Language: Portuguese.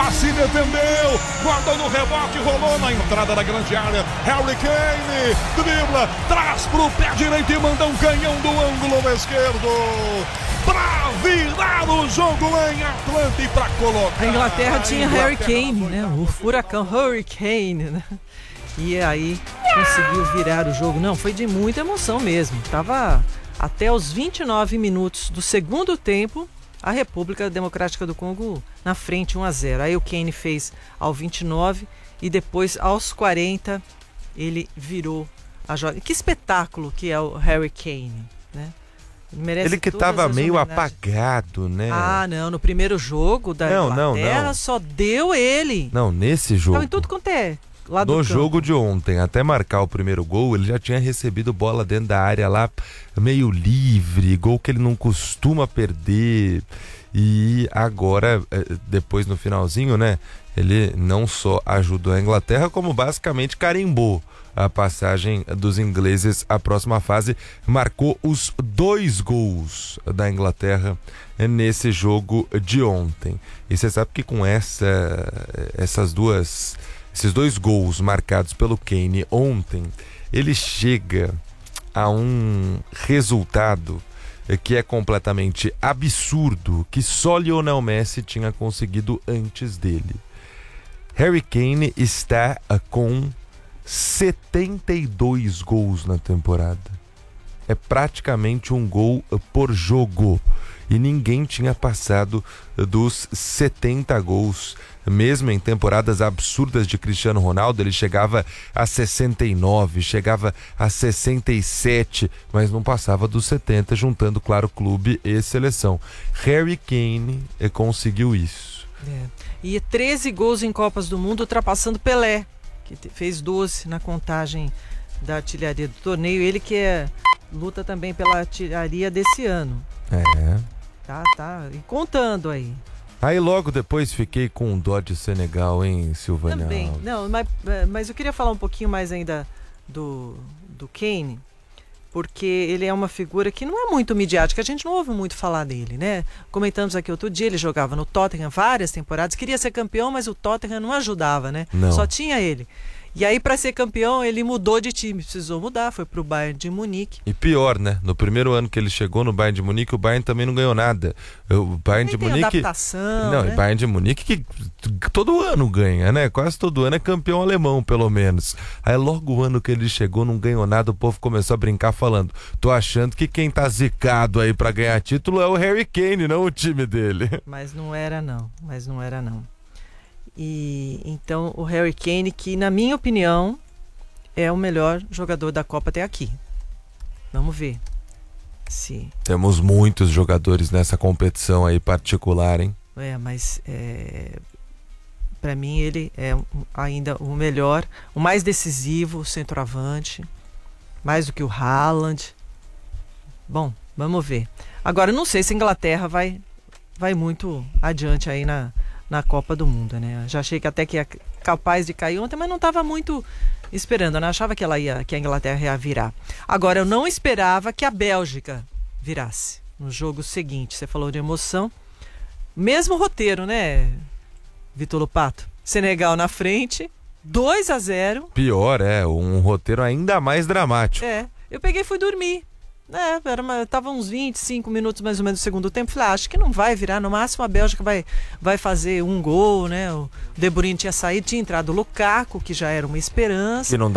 se defendeu, guardou no rebote, rolou na entrada da grande área. Harry Kane dribla, traz pro pé direito e manda um canhão do ângulo esquerdo pra virar o jogo em Atlanta e pra colocar. A Inglaterra tinha Harry Kane, né? O furacão Hurricane, né? E aí conseguiu virar o jogo. Não, foi de muita emoção mesmo. Tava até os 29 minutos do segundo tempo, a República Democrática do Congo na frente, 1-0. Aí o Kane fez ao 29 e depois aos 40 ele virou a jogada. Que espetáculo que é o Harry Kane, né? Ele que estava meio apagado, né? Ah, não, no primeiro jogo da Inglaterra só deu ele. Não, nesse jogo. Então, em tudo quanto é lado do campo. No jogo de ontem, até marcar o primeiro gol, ele já tinha recebido bola dentro da área lá, meio livre, gol que ele não costuma perder. E agora, depois no finalzinho, né? Ele não só ajudou a Inglaterra, como basicamente carimbou a passagem dos ingleses à próxima fase, marcou os 2 gols da Inglaterra nesse jogo de ontem. E você sabe que com esses 2 gols marcados pelo Kane ontem, ele chega a um resultado que é completamente absurdo, que só Lionel Messi tinha conseguido antes dele. Harry Kane está com 72 gols na temporada. É praticamente um gol por jogo. E ninguém tinha passado dos 70 gols. Mesmo em temporadas absurdas de Cristiano Ronaldo, ele chegava a 69, chegava a 67, mas não passava dos 70, juntando, claro, clube e seleção. Harry Kane conseguiu isso. E 13 gols em Copas do Mundo, ultrapassando Pelé, que fez 12 na contagem da artilharia do torneio. Ele que luta também pela artilharia desse ano. Tá. E contando aí. Aí logo depois fiquei com dó de Senegal, hein, Silvânia? Também. Não, mas eu queria falar um pouquinho mais ainda do Kane, porque ele é uma figura que não é muito midiática, a gente não ouve muito falar dele, né? Comentamos aqui outro dia, ele jogava no Tottenham várias temporadas, queria ser campeão, mas o Tottenham não ajudava, né? Não. Só tinha ele. E aí, para ser campeão, ele mudou de time, precisou mudar, foi pro Bayern de Munique. E pior, né? No primeiro ano que ele chegou no Bayern de Munique, o Bayern também não ganhou nada. O Bayern de Munique... adaptação, não, né? O Bayern de Munique que todo ano ganha, né? Quase todo ano é campeão alemão, pelo menos. Aí logo o ano que ele chegou, não ganhou nada, o povo começou a brincar falando: tô achando que quem tá zicado aí pra ganhar título é o Harry Kane, não o time dele. Mas não era não. E então o Harry Kane, que na minha opinião é o melhor jogador da Copa até aqui. Vamos ver se... Temos muitos jogadores nessa competição aí particular, hein? Mas para mim ele é ainda o melhor, o mais decisivo, o centroavante, mais do que o Haaland. Bom, vamos ver. Agora, não sei se a Inglaterra vai muito adiante aí na Copa do Mundo, né? Já achei que até que ia capaz de cair ontem, mas não estava muito esperando, eu não achava que a Inglaterra ia virar. Agora, eu não esperava que a Bélgica virasse no jogo seguinte. Você falou de emoção. Mesmo roteiro, né, Vitor Lupato? Senegal na frente, 2-0. Pior, um roteiro ainda mais dramático. Eu peguei e fui dormir. Tava uns 25 minutos mais ou menos do segundo tempo. Falei, acho que não vai virar. No máximo a Bélgica vai fazer um gol, né? O De Bruyne tinha saído, tinha entrado o Lukaku, que já era uma esperança. Que não